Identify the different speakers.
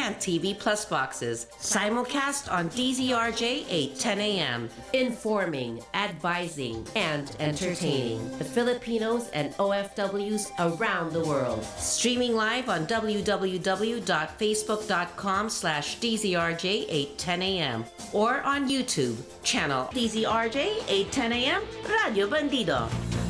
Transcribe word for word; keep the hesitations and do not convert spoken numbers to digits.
Speaker 1: and T V Plus boxes. Simulcast on D Z R J eight ten a.m. Informing, advising, and entertaining the Filipinos and O F Ws around the world. Streaming live on w w w dot facebook dot com slash D Z R J eight ten a.m. or on YouTube, channel D Z R J eight ten a.m. Radio Bandido.